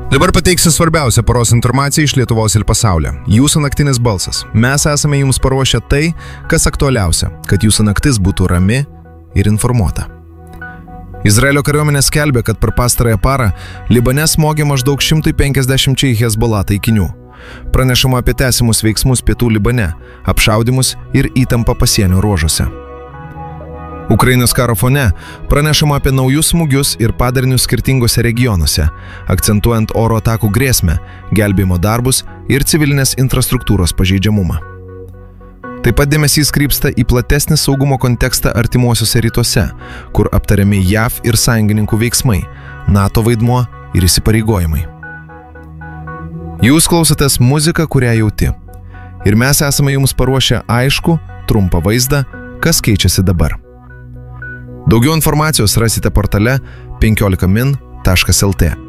Dabar pateiksiu svarbiausią paros informaciją iš Lietuvos ir pasaulio. Jūsų naktinis balsas. Mes esame jums paruošę tai, kas aktualiausia, kad jūsų naktis būtų rami ir informuota. Izraelio kariuomenė skelbė, kad per pastarąją parą Libane smogė maždaug 150 Hezbollah taikinių. Pranešama apie tęsimus veiksmus pietų Libane, apšaudymus ir įtampą pasienio ruožuose. Ukrainos karo fone pranešama apie naujus smūgius ir padarinius skirtingose regionuose, akcentuojant oro atakų grėsmę, gelbėjimo darbus ir civilinės infrastruktūros pažeidžiamumą. Taip pat dėmesys krypsta į platesnį saugumo kontekstą artimuosiuose rytuose, kur aptariami JAV ir sąjungininkų veiksmai, NATO vaidmuo ir įsipareigojimai. Jūs klausotės muziką, kurią jauti. Ir mes esame jums paruošę aišku, trumpą vaizdą, kas keičiasi dabar. Daugiau informacijos rasite portale 15min.lt.